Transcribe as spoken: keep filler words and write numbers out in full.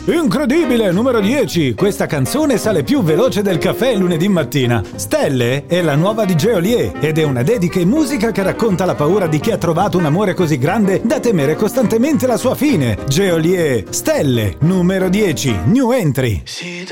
Incredibile, numero dieci. Questa canzone sale più veloce del caffè il lunedì mattina. Stelle è la nuova di Geolier ed è una dedica in musica che racconta la paura di chi ha trovato un amore così grande da temere costantemente la sua fine. Geolier, Stelle, numero dieci, new entry. Si